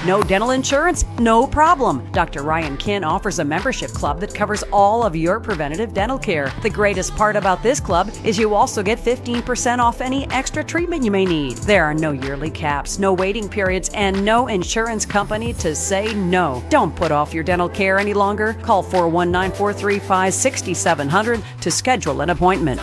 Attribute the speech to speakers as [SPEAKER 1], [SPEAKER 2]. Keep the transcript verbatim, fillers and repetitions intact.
[SPEAKER 1] No dental insurance? No problem. Doctor Ryan Kin offers a membership club that covers all of your preventative dental care. The greatest part about this club is you also get fifteen percent off any extra treatment you may need. There are no yearly caps, no waiting periods, and no insurance company to say no. Don't put off your dental care any longer. Call four one nine, four three five, six seven zero zero to schedule an appointment.